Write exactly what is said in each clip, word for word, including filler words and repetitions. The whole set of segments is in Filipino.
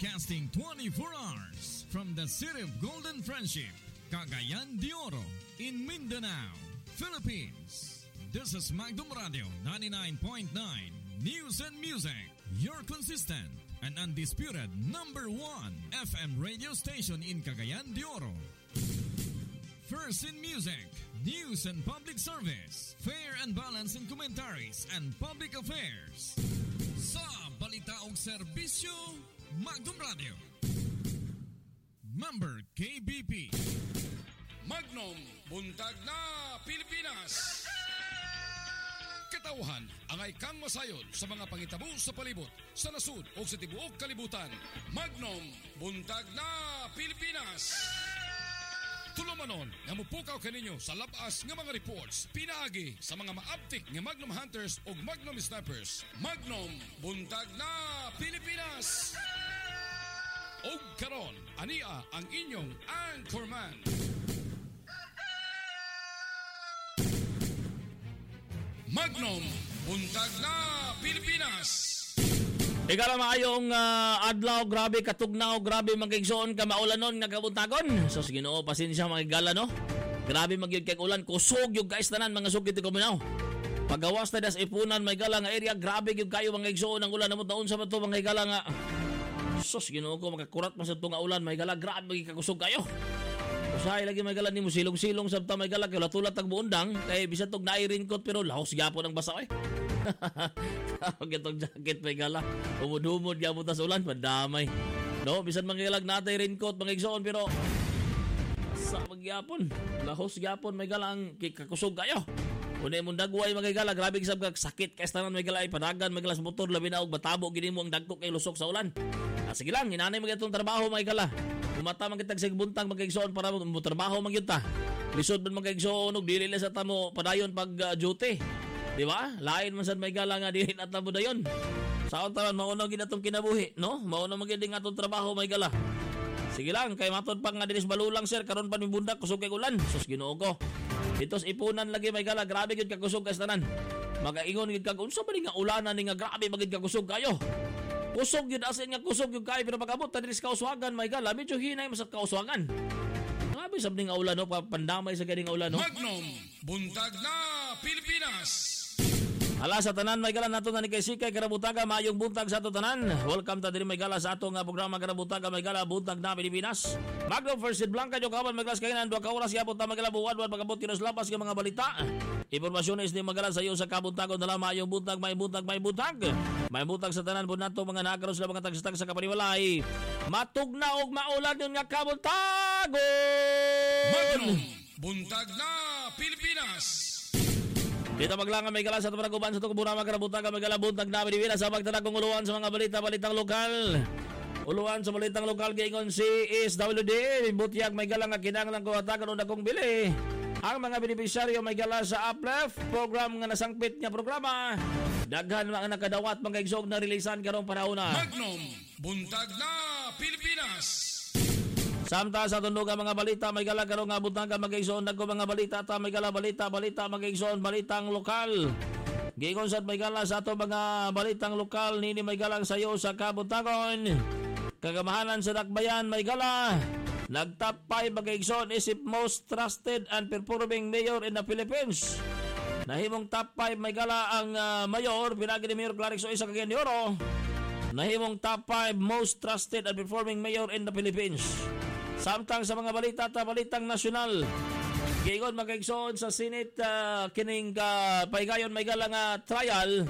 Broadcasting twenty-four hours from the city of Golden Friendship, Cagayan de Oro, in Mindanao, Philippines. This is Magdum Radio ninety-nine point nine News and Music, your consistent and undisputed number one F M radio station in Cagayan de Oro. First in music, news and public service, fair and balanced in commentaries and public affairs. Sa balita o serbisyo, Magdum Radio. Member K B P. Magnum, buntag na Pilipinas. Katauhan, angay kang masayon sa mga pangitabo sa palibot, sa nasud o sa tibuok kalibutan. Magnum, buntag na Pilipinas. Tulumanon, nga mupukaw kaninyo sa labas nga mga reports, pinaagi sa mga maaptik nga Magnum Hunters o Magnum Snipers. Magnum, buntag na Pilipinas. O karon, ania ang inyong anchorman. Magnum, buntag na Pilipinas. Ikala maayong uh, adlaw, grabe katugnaw, grabe magigsoon ka maulanon nga kabuntagon. So sige no, pasensya mga igala no. Grabe magyud kay ulan, kusog yung guys tanan mga sugid ko minaw. Pagawas ta das ipunan may gala nga area, grabe gyud kayo mga igsoon ang ulan namo taon sa bato mga igala nga. So sige no ko makakurat man sa tunga ulan may gala, grabe kakusog kayo. Usahay lagi may gala nimo silong-silong sabta may gala kay latulat ang buundang kay bisan tog naay raincoat pero lahos gyapon ang basa eh. Gitong jacket may gala. Umudumod gyapon ta sa ulan, madamay. No, bisan mangilag natay raincoat mangigsoon pero sa magyapon, lahos gyapon may gala ang kakusog kayo. Unay mong dagway mga gala, grabe kisab ka sakit kay tanan may gala ay panagan may gala sa motor labi na og batabo gini mo ang dagko kay lusok sa ulan. Ah, sige lang, inanay mo itong trabaho mga gala. Umata man kitag sig buntang magigsoon para mo trabaho man gyud ta. Lisod man magigsoon og dili sa tamo padayon pag uh, duty. Di ba? Lain man sad may gala nga dili na tamo dayon. Saon taman mauno gid atong kinabuhi, no? Mauno man gid atong trabaho may gala. Sige lang, kay matod pa nga dinis balulang sir karon pa ni bundak kusog kay ulan. Sus Ginoo ko. Ditos ipunan lagi may gala, grabe gid ka kusog kas tanan. Magaingon gid kag unsa ba ni nga ulanan ni nga grabe magid ka kusog kayo. Kusog yun asin nga kusog yung kayo pero pagabot tadiri sa kauswagan may gala medyo hinay mo sa kauswagan. Grabe sabni nga ulan no, pandamay sa ganing ulan no. Magnum, buntag na Pilipinas. Ala sa tanan may gala nato na ni kay Sikay Karabutaga, mayong buntag sa ato tanan. Welcome ta diri may gala sa ato nga programa Karabutaga may gala buntag na Pilipinas. Magnum First Seed Blanca jo kaban may glas kainan duha ka oras yapon ta magala buwan pagabot tinos lapas nga mga balita. Impormasyon is ni magala sa iyo sa kabuntagon na mayong buntag may buntag may buntag. May buntag sa tanan po nato mga nakaroon sila mga tagsitag sa kapaniwalay. Matugna og maulan yun nga kabuntagon. Magnum, buntag na Pilipinas. Dito maglangan may gala sa ito paraguban sa ito kubura magkarabutag may gala buntag na Pilipinas sa pagtanagong uluan sa mga balita balitang lokal. Uluan sa balitang lokal gaingon si S W D butyag may gala nga kinahanglan ko atakan unang kong bili. Ang mga benepisyaryo may gala sa Uplift program nga nasangpit nga programa. Daghan mga nakadawat mga igsog na releasan karong panahon na. Magnum, buntag na Pilipinas. Samta sa tunog ang mga balita may gala karong nga buntag ka mag-igsoon nagko mga balita ta may gala balita balita mag-igsoon balitang lokal. Giingon sad may gala sa ato mga balitang lokal nini may galang sayo sa kabuntagon. Kagamahanan sa dakbayan may gala. Nag-top five mag-igsoon isip most trusted and performing mayor in the Philippines. Nahimong top five may gala ang uh, mayor pinagi ni Mayor Clarix Oy sa Cagayan de Oro. Nahimong top five most trusted and performing mayor in the Philippines. Samtang sa mga balita ta balitang nasyonal. Giingon mag-igsoon sa Senate uh, kining uh, paigayon may gala nga trial.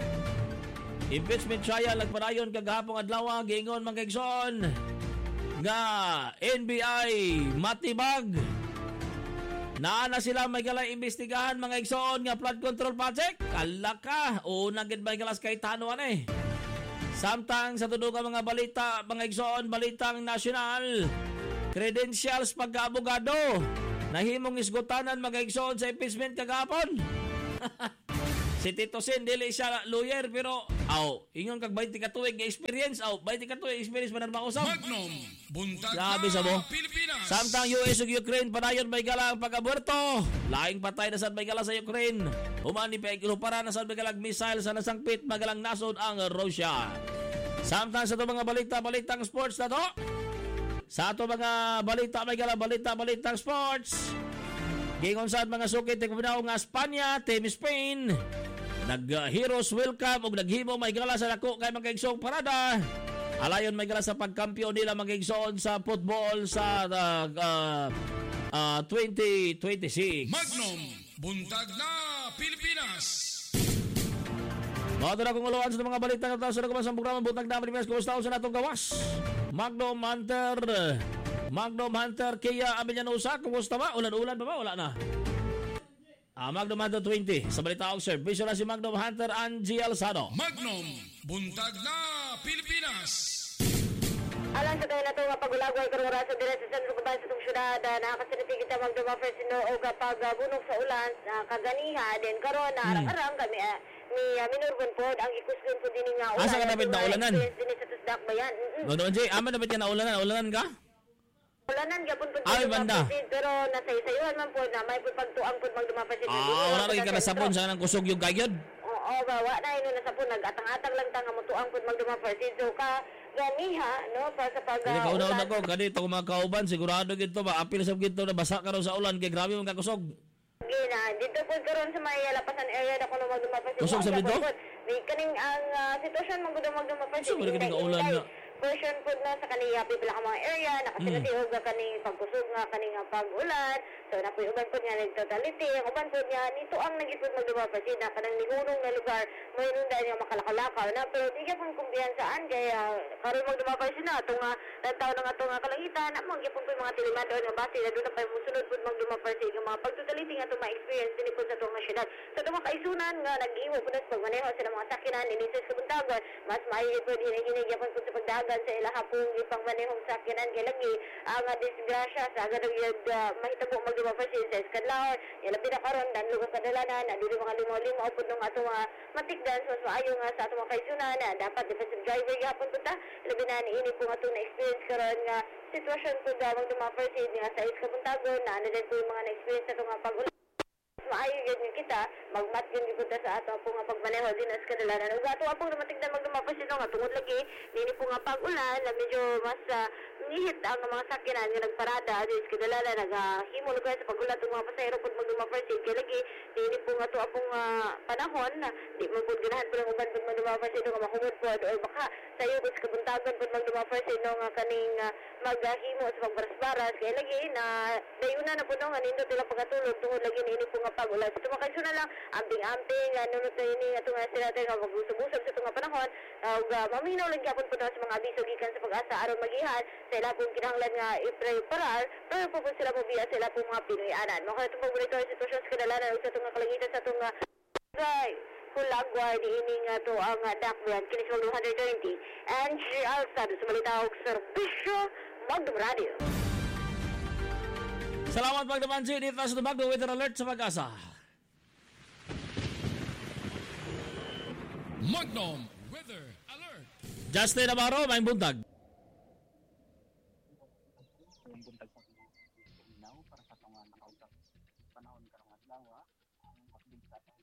Impeachment trial nagpadayon kagahapon adlaw giingon mag-igsoon nga N B I matibag. Naana sila may gala imbestigahan mga igsoon nga flood control project. Kalaka o nagid may galas kay tanuan eh. Samtang sa tudog ang mga balita mga igsoon balitang nasyonal. Credentials pagka-abogado. Nahimong isgutanan mga igsoon sa impeachment kagapon. Si Tito Sen, dili siya lawyer pero aw, ingon kag twenty ka tuig experience aw, twenty ka tuig experience man ba usab. Magnum, buntag Grabe sa mo. Pilipinas. Samtang U S ug Ukraine padayon may gala ang pag-aborto. Laing patay na sad may gala sa Ukraine. Human ni para na sad may galang missile sa nasangpit magalang nasod ang Russia. Samtang sa ito mga balita-balitang sports na to, sa ito mga balita, may gala balita-balitang sports, gingon sa mga sukit, tigpinaw nga Espanya, Team Spain, nag-heroes welcome o naghimo may gala sa dako kay magkaigsong parada. Alayon may gala sa pagkampiyon nila magkaigsoon sa football sa uh, uh, uh, twenty twenty-six. Magnum, buntag na Pilipinas. Mga na kung uluan sa mga balita na sa nagkaman sa programa Buntag na Pilipinas, kumusta sa natong gawas? Magnum Hunter, Magnum Hunter, kaya amin yan usa, kumusta ba? Ulan-ulan ba ba? Wala na. Ah, Magnum Hunter twenty, sa balita ako sir, visual na si Magnum Hunter Angie Alzado. Magnum, buntag na Pilipinas. Alang sa tayo na ito nga pagulagway karong oras sa dire sa sentro kuban sa itong syudad, nakasiniti kita magdumaffer sino o kapag uh, bunong sa ulan, uh, kaganiha, din karon na arang-arang kami uh, ni uh, Minurban po ang ikusgun po din nga ulan. Asa ka dapat na ulanan? Din sa Tusdak ba yan? Doon, Jay, aman dapat ka na ulanan? Ulanan ka? Ulanan gapon po. Ay, banda. Pero nasay-sayuhan man po na may pagtuang po magdumaffer sino. Ah, wala rin ka na sabon sa nang kusog yung kagyon. Oo, bawa na ino na sapon nag-atang-atang lang ta nga mutuang po magdumaffer sino ka ganiha no para sa pag Hindi ka una-una ko, ganito kung mga kauban, sigurado gito ba, apil sa gito na basa ka raw sa ulan, kaya grabe mong kakusog. Gina, dito po karon sa may lapasan area na kuno magdumapas. Kusog sa dito? May kaning ang uh, sitwasyon magdumapas. Kusog mo kaning kaulan na. Portion po na sa kaniya pipila ka mga area, nakasinatiog nga kaning pagkusog nga kaning uh, pag-ulan. So napoy uban po nga nag-totality. Ang uban po nga nito ang nagipod magdumapas na kanang nihunong na lugar mayroon dahil nga makalakaw na. Pero di ka pang kumpiyansaan kaya karon magdumapas na itong uh, nagtaon ng atong uh, kalangitan. Amang gipon po yung mga tilimador nga base na doon na pa yung musunod po magdumapas yung mga pag-totality nga itong ma-experience din po sa itong mga syudad. So itong mga kaisunan nga nag-iwo po na sa pagmaneho sa mga sakinan inisis sa buntagon, mas maayos po din hinigyapon po sa pagdagan sa ilaha pong ipang manehong sakinan kaya lagi ang uh, disgrasya sa agad ang yung uh, mahitabo magdumapas sa Escadlaw. Yan ang pinakaroon dan lugar kadalanan na dili mga limaw-limaw po nung atong mga matikdan mas maayo nga sa atong mga kaisunan na dapat defensive driver yapon po ta labi na niini po atong na-experience karon nga sitwasyon po daw magdumapas nga sa Escabuntagon na ano din po yung mga na-experience sa itong pag-ulan. Maayo yun kita, magmat yun yung sa ato po nga pagmaneho din as kadalanan. Ug ato po na matigdan magdumapos ito nga tungod lagi, nini po nga pag-ulan, na medyo mas uh, nihit ang mga sakinan nga nagparada, din as kadalanan, naghimo lugar sa pag-ulan, itong mga pasahero po magdumapos kaya lagi, nini po nga ito pong uh, panahon, na di mo po ginahan po ng uban po magdumapos ito nga makumod po, o baka sayo po sa kabuntagon po magdumapos ito nga kaning uh, maghimo sa pagbaras-baras, kaya lagi na dayuna na po nung nga nindo tila pagkatulog, tungod lagi nini po nga pag-ulan. So, tumakasyo na lang, amping-amping, uh, nunod na yun nga itong sila tayo nga mag-usog-usog sa itong panahon. Uh, uh, maminaw lang yapon po na sa mga abiso gikan sa pag-asa aron magihan sa ila pong kinahanglan nga i-preparar, pero po po sila po biya sa ila pong mga Pinoy-anan. Mga itong paborito ang sitwasyon sa kadalanan o sa itong kalangitan sa itong uh, Kulagwar di ini nga to ang uh, Dakbian, kinis mag one twenty. And si Alzado sa Malitawag Serbisyo, Magdum Radio. Salamat Magdamansi, dito sa Magdo Weather Alert sa Pag-asa. Magnum, Weather Alert. Justin Navarro, may buntag. Ang buntag sa Pinaw para sa itong nakausap panahon karong adlaw ang makabig sa itong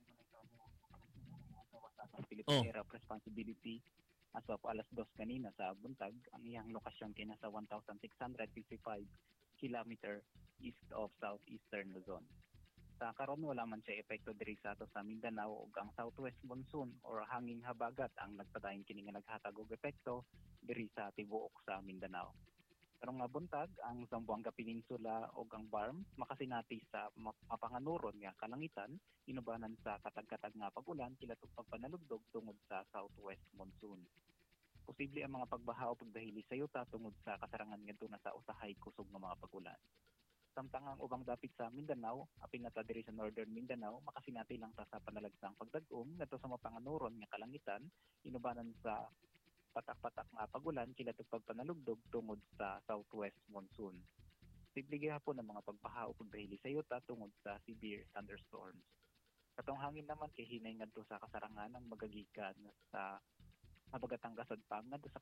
Oh. Philippine Area of Responsibility as of alas dos kanina sa buntag ang iyang lokasyon kay nasa one thousand six hundred fifty-five kilometer east of southeastern Luzon. Sa karon wala man siya epekto diri sa ato sa Mindanao ug ang southwest monsoon or hanging habagat ang nagpadayon kini nga naghatag og epekto diri sa tibuok sa Mindanao. Karong nga buntag ang Zamboanga Peninsula ug ang Barm makasinati sa mapanganuron nga kalangitan inubanan sa katag-katag nga pag-ulan kila tug pagpanalugdog tungod sa southwest monsoon. Posible ang mga pagbaha o pagdahili sa yuta tungod sa kasarangan ngadto na sa usahay kusog nga mga pag-ulan. Samtang ang ubang dapit sa Mindanao, apil na ta diri sa Northern Mindanao, makasinati lang ta sa panalagsang pagdag-om ngadto sa mapanganuron nga kalangitan inubanan sa patak-patak nga pag-ulan kila tug pagpanalugdog tungod sa southwest monsoon. Posible gihapon ang mga pagbaha o pagdahili sa yuta tungod sa severe thunderstorms. Katong hangin naman kay hinay ngadto sa kasarangan ang magagikan sa habagatang kasadpang ngadto sa